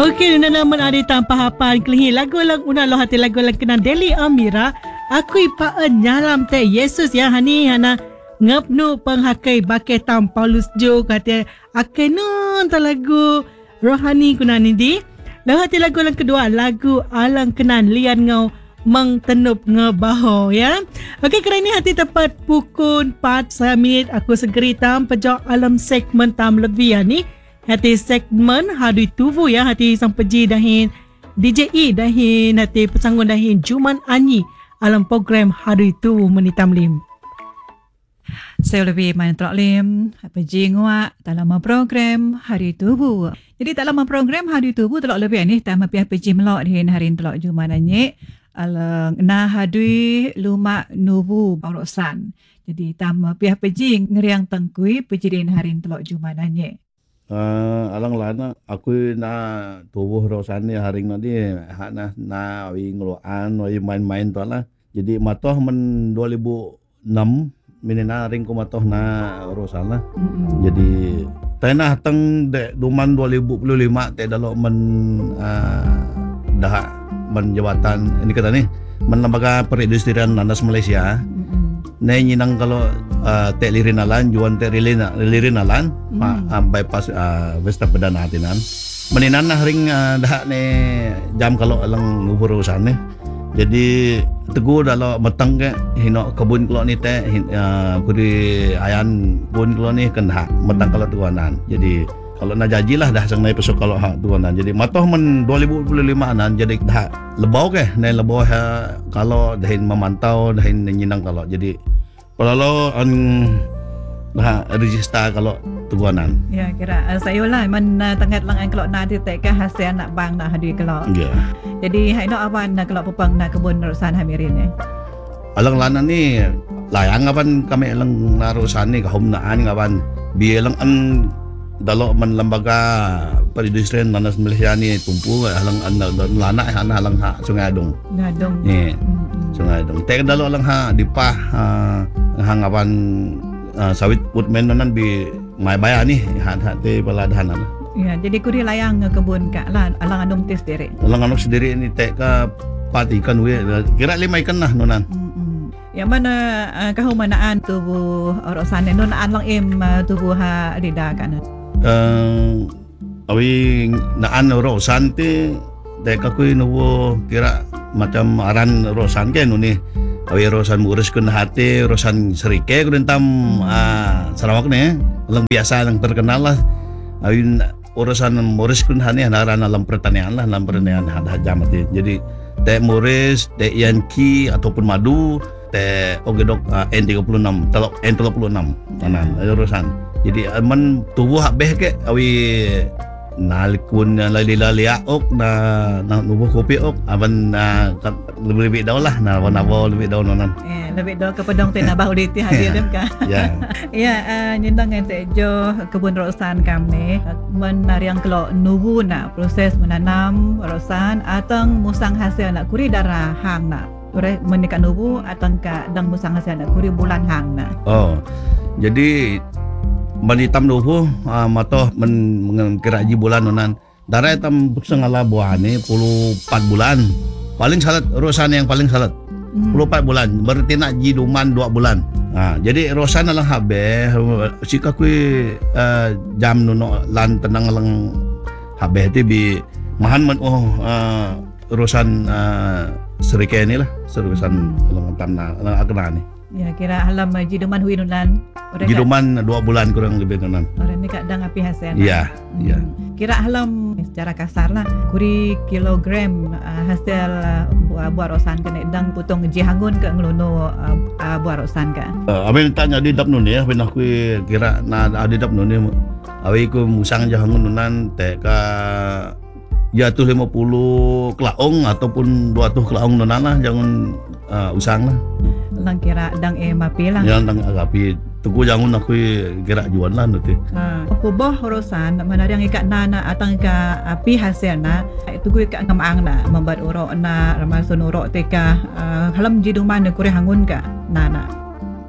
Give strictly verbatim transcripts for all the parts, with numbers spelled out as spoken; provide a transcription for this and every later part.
Okey, na naman ada tanpa hapan kelihi lagu lang una lo hati lagu lang kenan Deli Amira. Aku ipaan nyalam te Yesus ya hani hana ngapnu penghakai bakai tam Paulus Jo kata akai nun ta lagu rohani kunani di. Lo hati lagu lang kedua lagu alang kenan lian ngau mang tenup ngebaho ya. Okey, kerana ini hati tepat pukul empat minit aku segeri tam pejok alam segmen tam lebih ya ni. Hati segmen Hadui Tubuh ya, hati sang peji dahin D J E dahin hati pesanggun dahin Juman Anyi alam program Hadui Tubuh menitam lim. Saya lebih main telok lim peji nguak dalam program Hadui Tubuh. Jadi dalam program Hadui Tubuh telok lebih ni tam piah peji melok dahin hari telok Juman Anyi alang na hadui lumak nubu baurosan. Jadi tam piah peji ngeriang tengkui peji dahin hari telok Juman Anyi. Uh, alang lana aku na tubuh rosan ni haring nanti hak na na wi ngeluan wi main-main tu lah. Jadi matoh men dua ribu enam minina ring ko matoh na rosan lah. Mm-hmm. Jadi tanah teng de duman dua ribu lima te dalo men uh, dah men jabatan ini kata ni men lembaga perindustrian nanas Malaysia. Nai nyinang kalau uh, tek lirin alan juan tek lirin lirin alan hmm. uh, bypass uh, Westa Perdana hatinan meninan nah ring uh, dah ne jam kalau alang nubur urusan ni jadi teguh dalam metang ke hino kebun kalau ni teh uh, kuri ayan kebun kalau ni kena metang kalau tuanan jadi kalau nak janji lah dah sang naik pesok kalau hak tuanan jadi matoh men dua ribu lima nan jadi dah lebau ke nai lebau ha, kalau dahin memantau dahin nyinang kalau jadi kalau an dah register kalau tuanan ya kira uh, saya lah men uh, tengah lang kalau nak titik ke hasil nak bang nak hadi kalau yeah. Jadi hai nak apa nak kalau pepang nak kebun nerusan hamirin ni alang lana ni layang apan kami alang narusan ni kahum naan ngapan bilang an dalam man lembaga perindustrian nanas Malaysia ni tumpu halang lana hana halang ha Sungai Adong. Sungai Adong. Ni. Sungai Adong. Tek dalam halang ha dipah uh, hangapan uh, sawit putmen nan bi mai baya ni ha te baladahan lah. Ya, jadi kuri layang kebun kak lah alang Adong tes sendiri. Alang Adong sendiri ni tek ka pat ikan we kira lima ikan lah nonan. Yang mana uh, kau manaan tubuh orosan nun an lang im uh, tubuh ha rida kan. Uh, awi naan rosan te dek aku nuwo kira macam aran rosan ke nuni awi rosan murus kun hati rosan serike kun tam uh, Sarawak ni lang biasa lang terkenal lah awi urusan murus kun hani aran alam pertanian lah alam pertanian ada jamat jadi teh muris teh yanki ataupun madu teh ogedok uh, N tiga puluh enam telok N tiga puluh enam tanan urusan jadi aman tubuh habeh ke awi nalikun lali-lali ok na na nubuh kopi ok aban na lebih-lebih daw lah na nabaw lebih daw nonan eh lebih daw kepadong te nabaw diti hadir dem ka ya ya nyindang ente jo kebun rosan kami men yang kelo nubu na proses menanam rosan atang musang hasil nak kuri darah hang na ure menikah nubu atang ka dang musang hasil nak kuri bulan hang na oh jadi manitam nubu uh, matoh men mengkiraji bulan nonan darah tam sengala buah ni puluh empat bulan paling salat rosan yang paling salat hmm. puluh empat bulan berarti nak jiduman dua bulan ha, jadi rosan alang habeh sika kui uh, jam nuno lan tenang alang habeh ti bi mahan man oh uh, rosan uh, serike ni lah serusan alang tamna alang akna ni ya kira halam jiduman hui nunan jiduman dua bulan kurang lebih nunan orang ni kadang api hasil iya iya kira halam secara kasar lah kuri kilogram uh, hasil uh, buah buah rosan kena dang potong jihangun ke ngelono uh, uh, buah rosan ka uh, amin tanya di dap nun ya ben aku kira na di dap nun ni awi ku musang jihangun nunan te ka ya tu lima puluh kelaong ataupun dua tu kelaong nunan lah jangan uh, usang lah lang kira dang e mapi lah yang dang agapi tuku jangan aku kira jual lah nanti ha aku boh rosan mana yang ikat nana atang ka api hasil na itu gue ikat ngamang na membuat urok na ramasun urok teka uh, halam jiduman kure hangun ka nana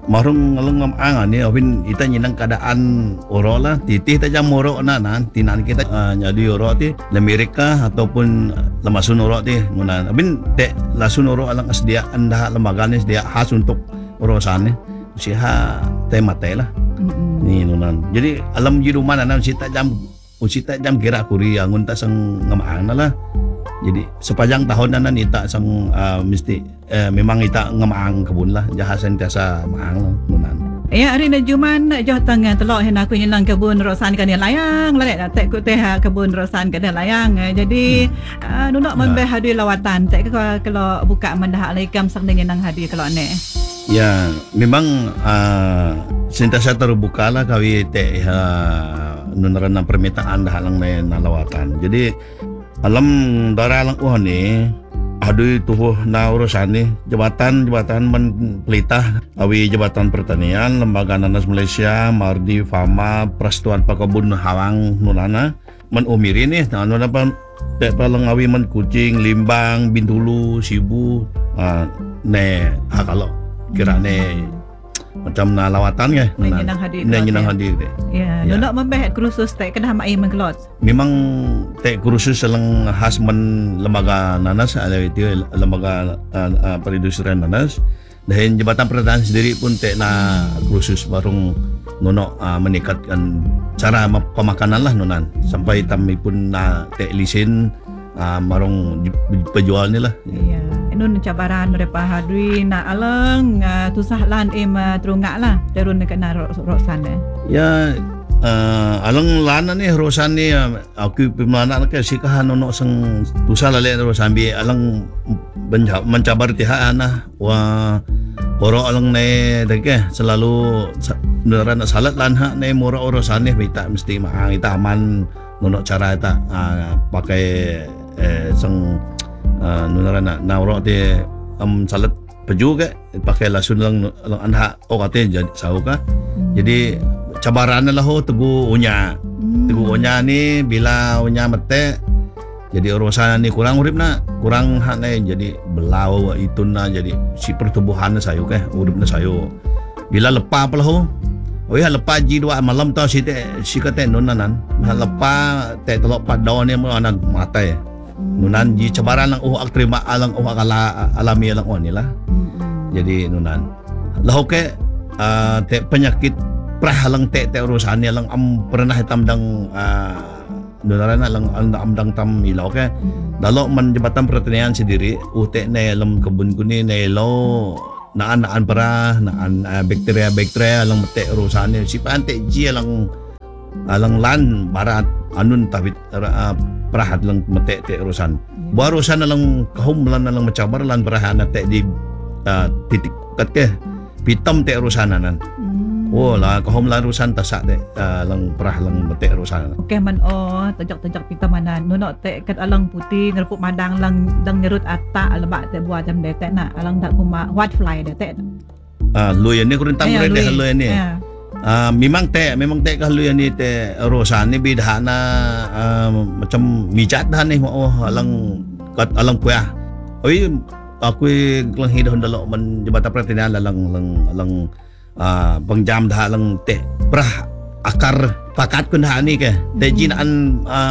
marung ngalung ngam ang ni awin ita nyinang keadaan oro lah titih ta jam oro na nan tinan kita uh, nyadi oro ti Amerika ataupun lamasun oro ti ngunan abin te lasun oro alang asdiaan dah lembaga ni sedia khas untuk urusan ni usia te mate lah mm-hmm. ni nunan jadi alam di rumah nan sita jam usita jam kira kuri angun ta sang ngam lah jadi sepanjang tahun nan ita sang uh, mesti uh, memang ita ngam kebun lah jahat sentiasa maang lah nunan. Ya, hari na juman joh tangan telok hen aku nyelang kebun rosan kan layang lalek tek ku teh kebun rosan kan layang. Jadi uh, nunok membeh hadir lawatan tek kalau buka mendah alaikam sak dengan nang hadir kalau ne. Ya, memang uh, sentiasa terbuka lah kawi tek uh, nunaran permintaan dah halang na lawatan. Jadi alam dara alang uhan ni aduh tuh na urusan ni jabatan jabatan men pelitah awi jabatan pertanian lembaga nanas Malaysia Mardi Fama Persatuan Pakebun Hawang nunana men umiri ni nah nuna pa tek palang awi men Kucing Limbang Bintulu Sibu uh, ne ha kalau kira ne macam na lawatan ke ne nyenang hadir ne nyenang hadir deh ya nunok membeh kursus tek kedah mai mengkelot memang tek kursus selang khas men lembaga nanas ada itu lembaga uh, uh, perindustrian nanas dan jabatan pertanian sendiri pun tek na kursus barung nunok uh, meningkatkan cara pemakanan lah nunan sampai kami pun na tek lisen uh, marung penjual ni lah iya nun cabaran mereka hadri na alang uh, tusah lan em uh, terungak lah terun dekat na rosan eh. Ya uh, alang lana ni rosan ni uh, aku pemana ke sikahan ono sang tusah lale rosan bi alang mencabar tihaan nah wa oro alang ne deke selalu beneran salat lan ha ne mora urusan ni kita mesti maang kita aman nono cara kita uh, pakai eh, sang Uh, nunara na nauro te am um, salat peju ke pakai lasun lang lang anha o kate jadi sau ka hmm. jadi cabaran lah ho tegu unya hmm. tegu unya ni bila unya mete jadi urusan ni kurang urip na kurang hak na jadi belau itu na jadi si pertumbuhan sayu ke urip na sayu bila lepa pala ho oh ya lepa ji dua malam tau si te si kate nunanan hmm. lepa te telok padau ni mo anak mate nunan ji cabaran lang uhak terima alang uhak ala alami alang oh nila mm-hmm. jadi nunan lahu ke uh, te penyakit prah alang te te urusan ni alang am pernah hitam dang uh, nunaran alang am dang tam ilaw ke mm-hmm. dalo man jabatan pertanian sendiri uh te ne alam kebun kuni ne lo naan naan perah naan uh, bakteria bakteria alang te urusan ni sipan te ji alang alang lan barat anun tabit uh, perahat lang mate te urusan baru sana lang kahum lan lang macabar lan perahan te di uh, titik kat ke pitam te urusan nan hmm. oh lah kahum lan urusan tasak te uh, lang perah lang mate urusan okey man oh tajak-tajak pitam manan nuno te kat alang putih ngerpuk madang lang dang nyerut atak alba te buat jam de te na alang dak kuma white fly de te ah luy ni kurang tam re de luy ni Uh, memang te memang te kalau yang ni te urusan ni bidana uh, macam mijat dah ni oh alang kat alang kuah oi aku kelang hidup dalam men jabatan pertanian alang alang alang uh, pengjam dah alang te prah akar pakat kun dah ni ke te jinaan uh,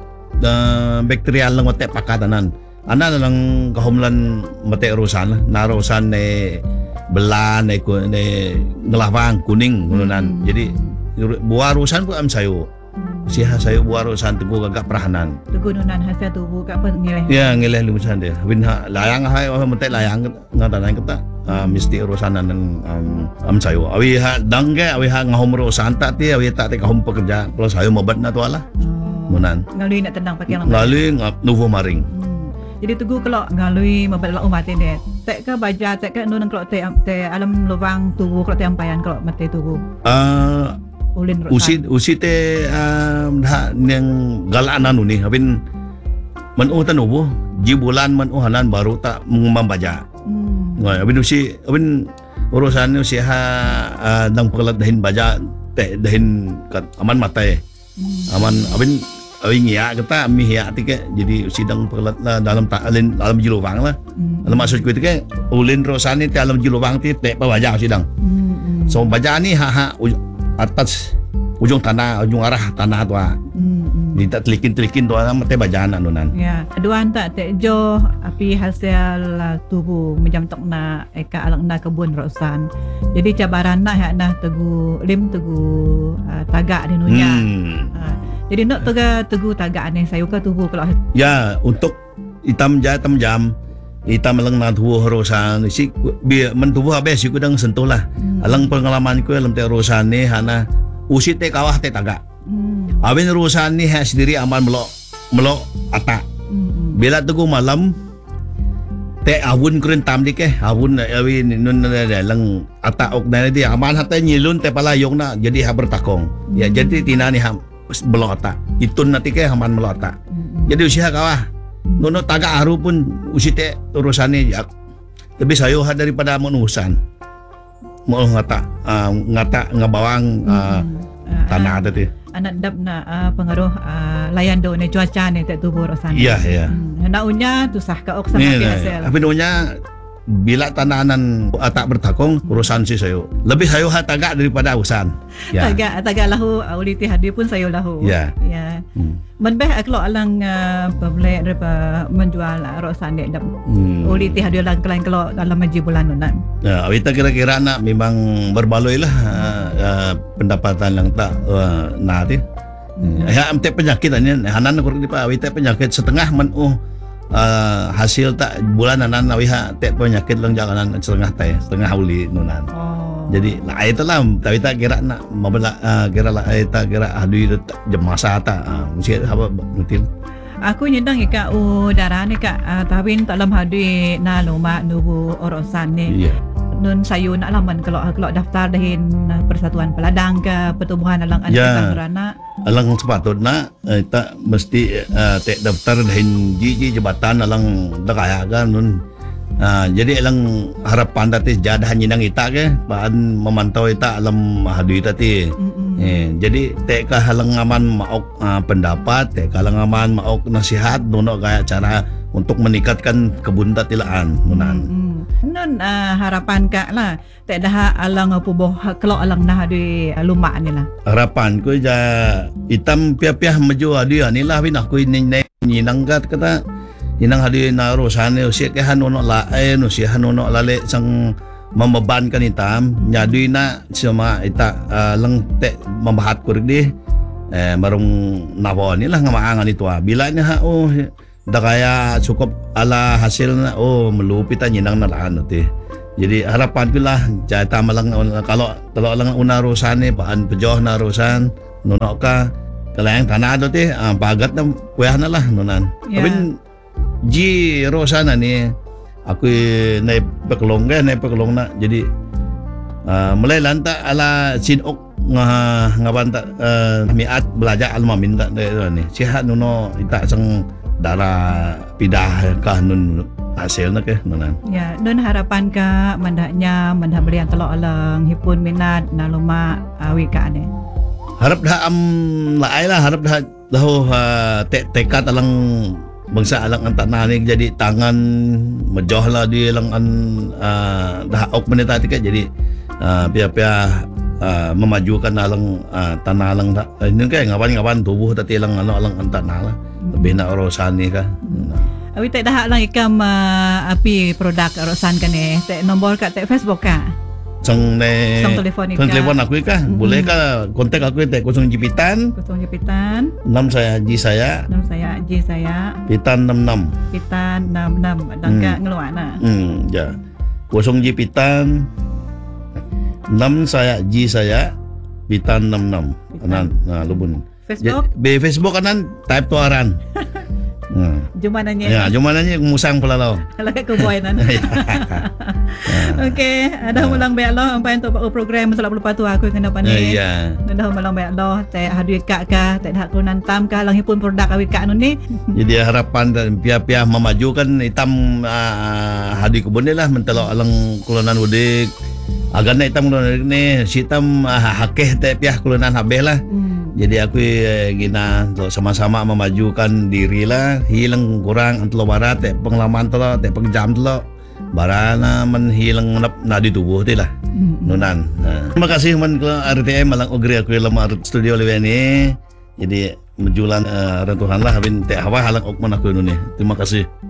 uh, bakteria alang mate pakatanan ana alang kahumlan mate urusan na urusan ne belan ne ne ngelawang kuning nunan hmm. jadi buah urusan pun am sayu siha sayu buah urusan teguh gagak perahanan teguh nunan hasil tubuh gak apa ngileh ya ngileh lusan dia win ha layang hai oh mentek layang ngatanan kita uh, mesti urusan nan um, am sayu awi ha dangge awi ha ngahom urusan tak ti awi tak te kahom pekerja plus sayu mobat na tuala oh. nunan ngalui nak tenang pakai lang ngalui ngap nuvo maring hmm. Jadi tugu kalau ngalui mabal umat ini tek ke baja tek ke nun kalau te te alam lubang tubuh kalau te ampayan kalau mate tubuh uh, ulin usi usi te um, dah yang galanan ni habin man oh tanubo ji bulan man oh hanan baru tak mengumam baja hmm. ngoi habin usi habin urusan usi ha uh, dang pelat dahin baja te dahin kat aman mate hmm. aman habin awing ya kita mi ya tike jadi sidang pelat lah dalam tak alin dalam jilubang lah. Hmm. Maksud ku itu ke ulin rosani dalam jilubang ti te pawaja sidang. Hmm. So baja ni ha ha uj- atas ujung tanah, ujung arah tanah tu ah. Hmm. hmm. Di tak telikin-telikin tu ah mate bajana nunan. Ya, aduan tak tek jo api hasil uh, tubuh macam tok na eka alang na kebun rosan. Jadi cabaran nak hak nah tegu lim tegu uh, tagak di nunya. Hmm. Uh, jadi nak tega tegu tagak ni saya ka tubuh kalau Ya, untuk hitam jam hitam jam hitam lang na tubuh rosan si bi men tubuh habis si kudang sentuh lah. Hmm. Alang pengalaman ko dalam te rosan ni hana usit te kawah te tagak. Hmm. Awin urusan ni ha sendiri aman melok melok atak. Hmm. Bila teguh malam te awun kren tam dik eh awun awin nun lang atak ok na dia aman hata nyilun te palayong na jadi ha bertakong. Ya jadi tina ni ha melok atak. Itun nanti ke aman melok atak. Hmm. Jadi usia kawah. Nono tagak aru pun usit te urusan ni ya. Lebih sayo ha daripada menusan. Mau ngata uh, ngata ngabawang uh, Hmm. tanah ada tu. Anak dap na uh, pengaruh uh, layan do ni cuaca ni tek tubuh rosan. Ya ya. Hmm. Naunya tu sah ka ok sama Ni hasil. apa namanya bila tananan atak bertakong urusan si sayo. Lebih sayo ha tagak daripada urusan. Ya. Tagak tagak lahu uliti hadir pun saya lahu. Ya. Ya. Hmm. Menbeh kalau alang uh, pembeli daripada menjual uh, rosan dek dap Hmm. uliti hadir lang kelain kalau dalam haji bulan nunan. Ya, kita kira-kira nak memang berbaloi lah uh, uh, pendapatan yang tak uh, nanti. Hmm. Ya, amte penyakit ni hanan ko di pa awita penyakit setengah man oh uh, hasil tak bulan anan awiha te penyakit lang jalanan setengah tay setengah uli nunan. Oh. Jadi lah itu lah tapi tak kira nak mabala uh, kira lah tak kira hadu jemasa tak uh, mesti apa betul. Aku nyedang ika u darah ni kak uh, tawin tak lam hadi na luma nubu orosan ni. Iya. Nun sayu nak laman kalau kalau daftar dahin uh, Persatuan Peladang ke Pertubuhan Alang Anak Ya. Beranak. Alang sepatutnya eh, tak mesti uh, tek daftar dahin jiji jabatan alang dakaya kan nun. Uh, jadi alang harapan tadi jadah nyinang ita ke paan memantau ita alam hadu ita ti. Mm-mm. Eh, jadi tek ka halangaman maok uh, pendapat, tek ka halangaman maok nasihat nuno kaya cara untuk meningkatkan kebun tilaan nunan. Mm-mm. Nun uh, harapan kak lah tak dah alang puboh kalau alang nah di uh, lumak ni lah. Harapan ko ja itam pia-pia maju adi ni lah bin aku ini nyinang kat kata inang hadi na rosane usia ke hanono laen usia hanono lale sang membebankan hitam nyadui na sama ita uh, leng te membahat kur di eh barung nawo ni lah ngamaangan itu ah bila nya ha oh dah kaya cukup ala hasil na oh melupitan nyinang na laan nanti. Jadi harapan ko lah jata malang kalau kalau lang una rosane paan pejoh na rosan nuno ka kalayang tanah do ti ah, pagat na kuya na lah nunan. Ya. Tapi ji rosana ni aku naik pekelong kan naik pekelong nak jadi uh, mulai lantak ala sinok ngah ngabanta uh, miat belajar alma minta ni sihat nuno ita sang darah pidah kah nun hasil nak ke nunan. Ya, nun harapan kak mendaknya mendak belian telok alang hipun minat naluma awi kak ni. Harap dah am laai lah harap dah lahu uh, tek tekad alang bangsa alang ang tanah ni jadi tangan mejoh lah dia lang an uh, dah ok menita tiket jadi uh, pia-pia uh, memajukan alang uh, tanah alang dah uh, ini kan ngawan-ngawan tubuh tadi alang ano alang ang tanah lah lebih nak urusan ni kah. Awi tak dah lang ikam uh, api produk rosan kan ni. Tek nombor kat tek Facebook kak. Sang ne Sang telefon ni sang kak. telefon aku kah Mm-mm. boleh kah kontak aku tek kosong jipitan Kosong jepitan. enam saya ji saya Enam saya J saya pitan enam enam. Pitan enam enam dan kak ngeluar na. Hmm, ya. Kosong ji pitan enam saya ji saya pitan enam enam. Kanan, nah lubun. Facebook Be Facebook kanan type tu aran. Hmm. jumpa nanya. Ya, cuma nanya musang pelalau. Kalau kat kuboy nan. Okey, ada mulang baik Allah ampai untuk program selap lupa tu aku kena pandai. Ya. Dah mulang baik Allah tak hadu kak ka tak dah kunan tam ka lang hipun produk awi kak nun ni. Jadi harapan dan pihak-pihak memajukan hitam uh, hadi kebun ni lah mentelok alang kulunan udik. Agaknya hitam kulunan ni hitam uh, hakeh tak pihak kulunan habis lah. Hmm. Jadi aku eh, gina untuk sama-sama memajukan diri lah hilang kurang antlo barat te pengalaman telo te pengjam telo barana men hilang nap nadi tubuh ti lah. Mm. Nunan. Ha. Terima kasih man ke R T M malang ogri aku lama studio lewe ni. Jadi menjulan uh, rentuhan lah habin teh hawa halang okman aku ni. Terima kasih.